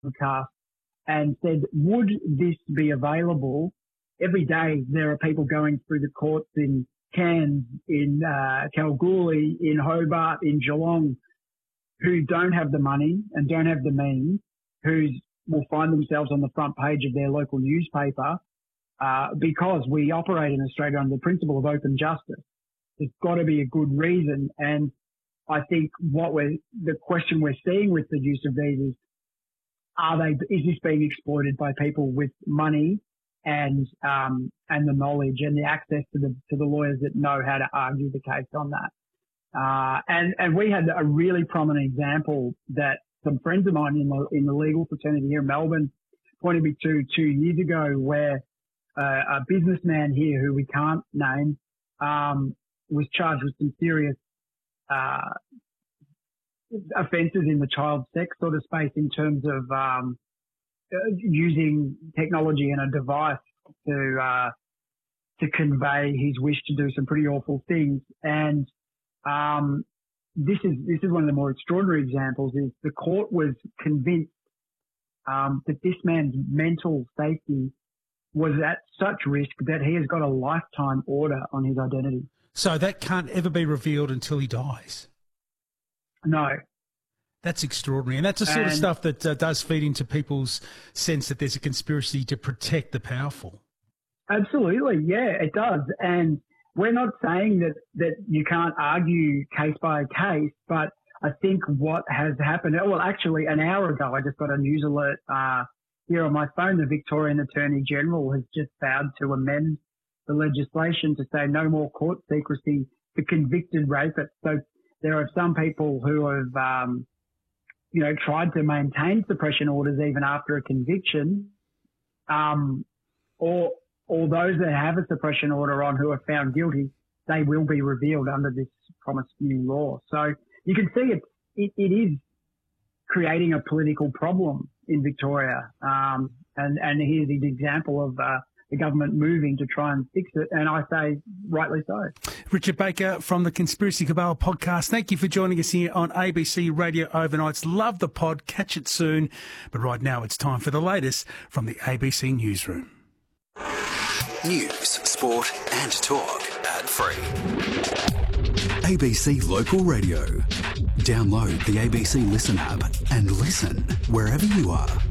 podcast and said, would this be available? Every day there are people going through the courts in Cairns, in Kalgoorlie, in Hobart, in Geelong, who don't have the money and don't have the means, who will find themselves on the front page of their local newspaper because we operate in Australia under the principle of open justice. There's got to be a good reason. And I think the question we're seeing with the use of these is, is this being exploited by people with money and the knowledge and the access to the lawyers that know how to argue the case on that? And we had a really prominent example that some friends of mine in the legal fraternity here in Melbourne pointed me to 2 years ago, where a businessman here who we can't name was charged with some serious offences in the child sex sort of space in terms of using technology and a device to convey his wish to do some pretty awful things. And this is one of the more extraordinary examples. Is the court was convinced that this man's mental safety was at such risk that he has got a lifetime order on his identity. So that can't ever be revealed until he dies? No. That's extraordinary. And that's the sort of stuff that does feed into people's sense that there's a conspiracy to protect the powerful. Absolutely. Yeah, it does. And we're not saying that you can't argue case by case, but I think what has happened, well, actually an hour ago, I just got a news alert here on my phone. The Victorian Attorney General has just vowed to amend the legislation to say no more court secrecy for convicted rapists. So there are some people who have, tried to maintain suppression orders even after a conviction, or those that have a suppression order on who are found guilty, they will be revealed under this promised new law. So you can see it is creating a political problem in Victoria. And here's an example of the government moving to try and fix it, and I say rightly so. Richard Baker from the Conspiracy Cabal podcast, thank you for joining us here on ABC Radio Overnights. Love the pod, catch it soon. But right now it's time for the latest from the ABC Newsroom. News, sport and talk, ad-free. ABC Local Radio. Download the ABC Listen app and listen wherever you are.